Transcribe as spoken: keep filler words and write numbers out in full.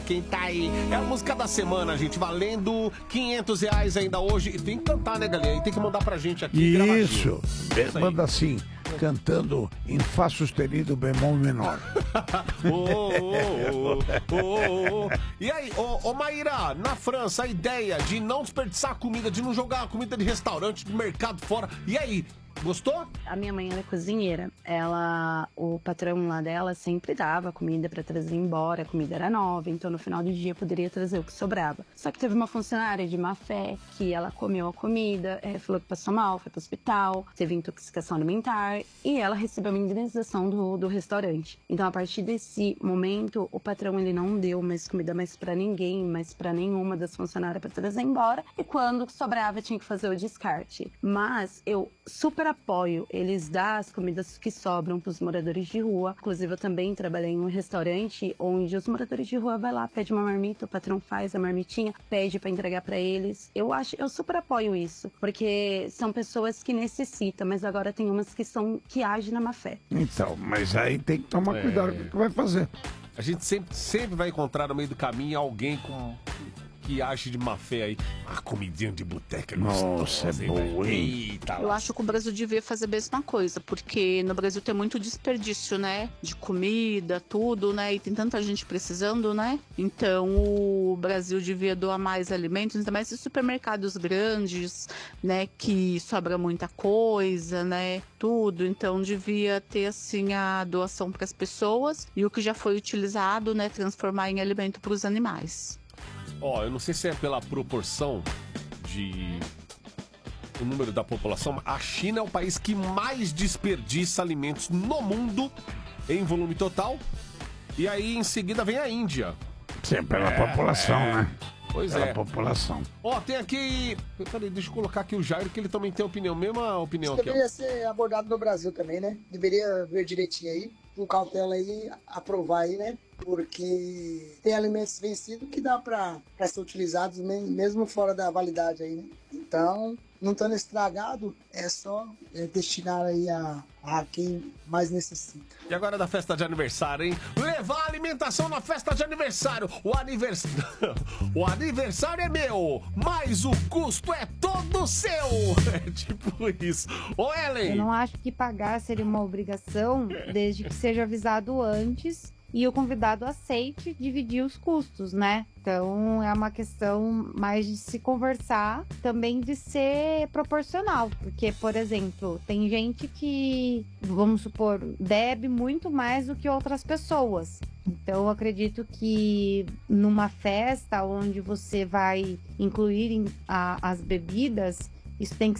quem tá aí. É a música da semana, gente, valendo quinhentos reais ainda hoje. E tem que cantar, né, galera? E tem que mandar pra gente aqui. Isso, Isso manda assim, cantando em Fá sustenido bemol menor. oh, oh, oh, oh, oh. E aí, ô oh, oh, Maíra, na França, a ideia de não desperdiçar comida, de não jogar comida de restaurante, de mercado fora. E aí? Gostou? A minha mãe, ela é cozinheira. Ela, o patrão lá dela sempre dava comida pra trazer embora. A comida era nova, então no final do dia poderia trazer o que sobrava. Só que teve uma funcionária de má fé que ela comeu a comida, é, falou que passou mal, foi pro hospital, teve intoxicação alimentar e ela recebeu uma indenização do, do restaurante. Então a partir desse momento, o patrão ele não deu mais comida mais pra ninguém, mais pra nenhuma das funcionárias pra trazer embora. E quando sobrava, tinha que fazer o descarte. Mas eu super apoio eles dar as comidas que sobram para os moradores de rua. Inclusive, eu também trabalhei em um restaurante onde os moradores de rua vai lá, pede uma marmita, o patrão faz a marmitinha, pede para entregar para eles. Eu acho, eu super apoio isso, porque são pessoas que necessitam, mas agora tem umas que são que agem na má fé. Então, mas aí tem que tomar é... cuidado com o que vai fazer. A gente sempre, sempre vai encontrar no meio do caminho alguém com que age de má fé aí. A comidinha de boteca. Nossa, é boa, hein? Eita, eu acho que o Brasil devia fazer a mesma coisa, porque no Brasil tem muito desperdício, né? De comida, tudo, né? E tem tanta gente precisando, né? Então o Brasil devia doar mais alimentos, ainda mais em supermercados grandes, né? Que sobra muita coisa, né? Tudo. Então devia ter, assim, a doação para as pessoas e o que já foi utilizado, né? Transformar em alimento para os animais. Ó, oh, eu não sei se é pela proporção de o número da população. A China é o país que mais desperdiça alimentos no mundo em volume total. E aí em seguida vem a Índia. Sim, pela é, população, é. né? Pois pela é. população. Ó, oh, tem aqui. Peraí, deixa eu colocar aqui o Jairo, que ele também tem opinião. Mesma opinião Isso aqui. Deveria ó. ser abordado no Brasil também, né? Deveria ver direitinho aí, com cautela aí, aprovar aí, né? Porque tem alimentos vencidos que dá para ser utilizados mesmo fora da validade aí, né? Então, não estando estragado, é só é, destinar aí a, a quem mais necessita. E agora da festa de aniversário, hein? Levar alimentação na festa de aniversário. O aniversário, o aniversário é meu, mas o custo é todo seu. É tipo isso. Ô, Ellen! Eu não acho que pagar seria uma obrigação, desde que seja avisado antes e o convidado aceite dividir os custos, né? Então é uma questão mais de se conversar, também de ser proporcional, porque, por exemplo, tem gente que, vamos supor, bebe muito mais do que outras pessoas. Então eu acredito que numa festa onde você vai incluir a, as bebidas, isso tem que